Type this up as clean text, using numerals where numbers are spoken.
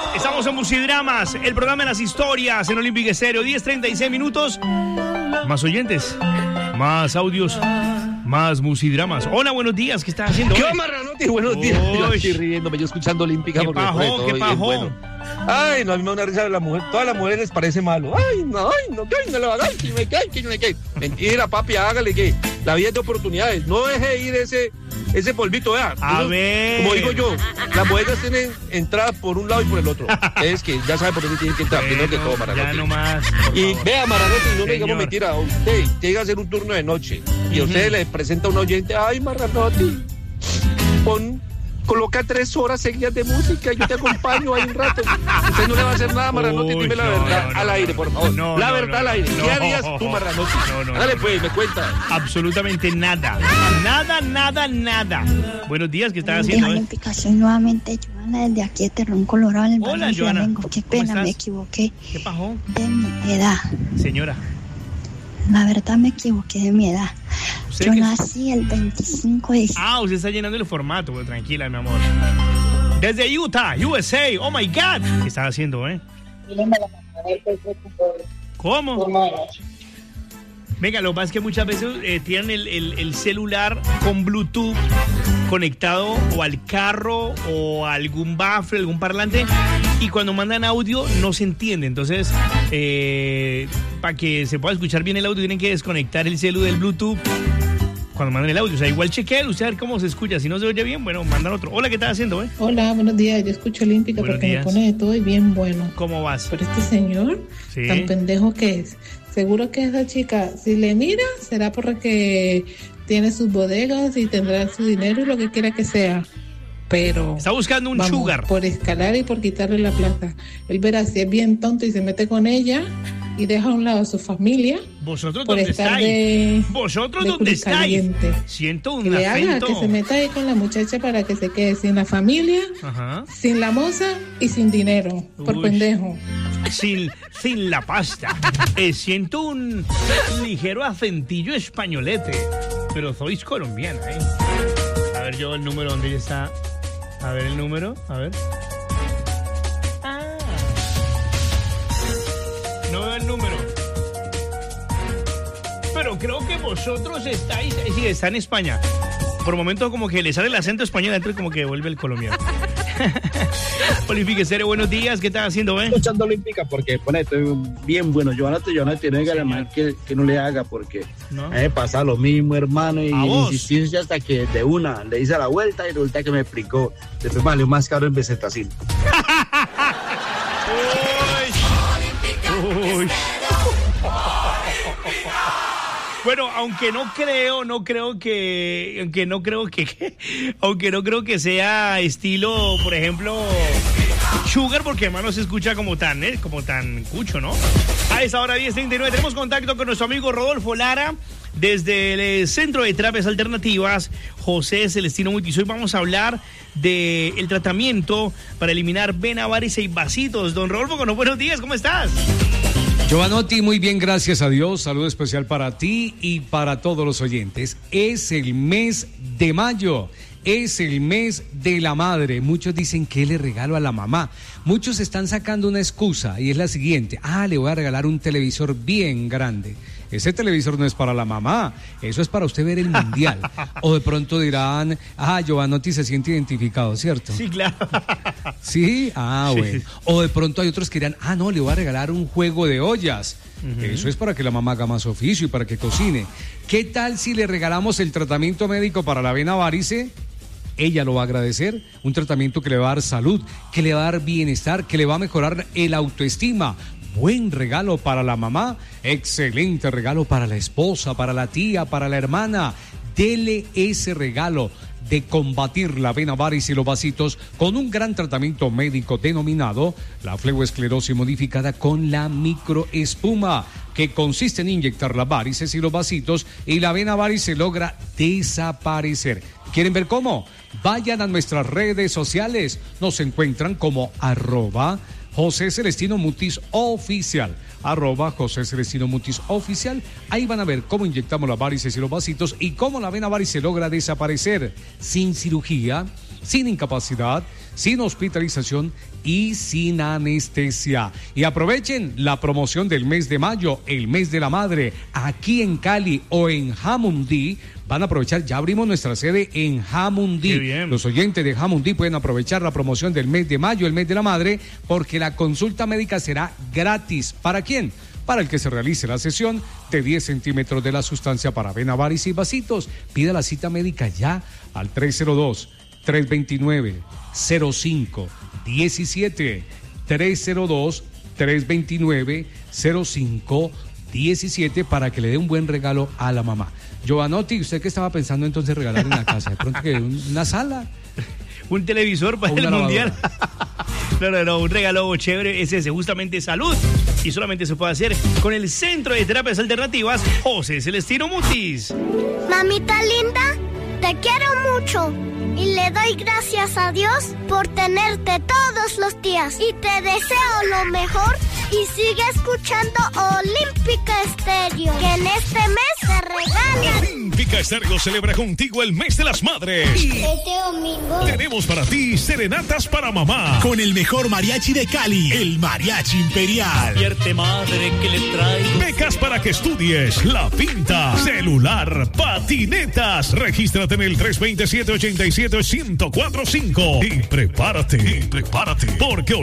Estamos en Musidramas, el programa de las historias en Olympic Estéreo. 10:36 minutos. Más oyentes, más audios, más Musidramas. Hola, buenos días, ¿qué estás haciendo? ¿Qué va, Marranotti? Buenos días. Yo estoy riéndome, yo escuchando Olímpica. ¿Qué pajó? ¿Qué pajó? Bueno. Ay, no, a mí me da una risa de la mujer. Todas las mujeres les parece malo. Ay, no lo hagas, que me cae. Mentira, papi, hágale que la vida es de oportunidades. No deje ir ese polvito, vea. A ver. Como digo yo, las mujeres tienen entradas por un lado y por el otro. Es que ya sabe por dónde tienen que entrar. Bueno, primero que todo, Maranotti. Ya nomás. Y vea, Maranotti, no le digamos mentira. Usted llega a hacer un turno de noche y a usted le presenta a un oyente. Ay, Maranotti, coloca 3 horas seguidas de música, yo te acompaño ahí un rato. Usted no le va a hacer nada, Maranotti, dime la verdad al aire, por favor. La verdad al aire. ¿Qué harías tú, Maranotti? Dale pues, me cuenta. Absolutamente nada. Nada. Buenos días, ¿qué estás haciendo? Olímpica, soy nuevamente Joana desde aquí de Terrón, Colorado, en el Hola, barrio Joana. Flamengo. Qué pena, me equivoqué. ¿Qué pasó? De mi edad. Señora. La verdad me equivoqué de mi edad. Yo que... nací el 25 de diciembre. Usted está llenando el formato, pues, tranquila, mi amor. Desde Utah, USA. Oh my God. ¿Qué estás haciendo, ¿Cómo? Venga, lo que pasa es que muchas veces tienen el celular con Bluetooth conectado o al carro o a algún bafle, algún parlante, y cuando mandan audio no se entiende. Entonces, para que se pueda escuchar bien el audio, tienen que desconectar el celu del Bluetooth cuando mandan el audio. O sea, igual chequeen, usted a ver cómo se escucha. Si no se oye bien, bueno, mandan otro. Hola, ¿qué estás haciendo, Hola, buenos días. Yo escucho Olímpica buenos porque días. me pone de todo y bien bueno. ¿Cómo vas? Pero este señor, ¿Sí? tan pendejo que es. Seguro que esa chica, si le mira, será porque tiene sus bodegas y tendrá su dinero y lo que quiera que sea. Pero está buscando un sugar. Por escalar y por quitarle la plata. Él verá si es bien tonto y se mete con ella y deja a un lado a su familia. ¿Vosotros por dónde estar estáis? ¿Vosotros dónde estáis? Siento un que le acento. haga que se meta ahí con la muchacha para que se quede sin la familia, sin la moza y sin dinero. Por pendejo. Sin la pasta. Siento un ligero acentillo españolete. Pero sois colombiana, A ver, yo el número donde ella está. A ver el número, a ver. No veo el número. Pero creo que vosotros estáis... Sí, está en España. Por momentos como que le sale el acento español, dentro como que vuelve el colombiano. Olímpica Estéreo, buenos días, ¿qué estás haciendo, Escuchando Olímpica porque pone bien bueno. Joana, no diga la mal que no le haga porque me pasa lo mismo, hermano, y insistencia hasta que de una le hice la vuelta y resulta que me explicó. Después valió más caro en Bezetacil. Uy. Bueno, aunque no creo que sea estilo, por ejemplo, Sugar, porque además no se escucha como tan cucho, ¿no? A esa hora 10:39 tenemos contacto con nuestro amigo Rodolfo Lara desde el Centro de Terapias Alternativas José Celestino Mutis. Hoy vamos a hablar del tratamiento para eliminar vena, varices y vasitos. Don Rodolfo, buenos días, ¿cómo estás? Giovanotti, muy bien, gracias a Dios. Saludo especial para ti y para todos los oyentes. Es el mes de mayo, es el mes de la madre. Muchos dicen que le regalo a la mamá. Muchos están sacando una excusa y es la siguiente. Le voy a regalar un televisor bien grande. Ese televisor no es para la mamá, eso es para usted ver el mundial. O de pronto dirán, Giovanotti se siente identificado, ¿cierto? Sí, claro. ¿Sí? Bueno. O de pronto hay otros que dirán, no, le voy a regalar un juego de ollas. Eso es para que la mamá haga más oficio y para que cocine. ¿Qué tal si le regalamos el tratamiento médico para la vena varice? Ella lo va a agradecer, un tratamiento que le va a dar salud, que le va a dar bienestar, que le va a mejorar el autoestima. Buen regalo para la mamá, excelente regalo para la esposa, para la tía, para la hermana. Dele ese regalo de combatir la vena varice y los vasitos con un gran tratamiento médico denominado la fleboesclerosis modificada con la microespuma, que consiste en inyectar las varices y los vasitos y la vena varice logra desaparecer. ¿Quieren ver cómo? Vayan a nuestras redes sociales, nos encuentran como @José Celestino Mutis Oficial, @José Celestino Mutis Oficial. Ahí van a ver cómo inyectamos las varices y los vasitos y cómo la vena varice logra desaparecer sin cirugía, sin incapacidad, sin hospitalización y sin anestesia. Y aprovechen la promoción del mes de mayo, el mes de la madre, aquí en Cali o en Jamundí. Van a aprovechar, ya abrimos nuestra sede en Jamundí. Los oyentes de Jamundí pueden aprovechar la promoción del mes de mayo, el mes de la madre, porque la consulta médica será gratis. ¿Para quién? Para el que se realice la sesión de 10 centímetros de la sustancia para vena, varices y vasitos. Pida la cita médica ya al 302-329-0517. 302-329-0517 para que le dé un buen regalo a la mamá. Giovanotti, ¿usted qué estaba pensando entonces regalar en la casa? ¿De pronto que una sala? ¿Un televisor para el mundial? No, un regalo chévere es ese, justamente salud. Y solamente se puede hacer con el Centro de Terapias Alternativas José Celestino Mutis. Mamita linda, te quiero mucho. Y le doy gracias a Dios por tenerte todos los días. Y te deseo lo mejor. Y sigue escuchando Olímpica Estéreo, que en este mes se regala. Olímpica Estéreo celebra contigo el mes de las madres. Este domingo tenemos para ti serenatas para mamá. Con el mejor mariachi de Cali, el Mariachi Imperial. Vierte madre que le traigo. Becas para que estudies, La Pinta, celular, patinetas. Regístrate en el 327-87-1045 y prepárate, porque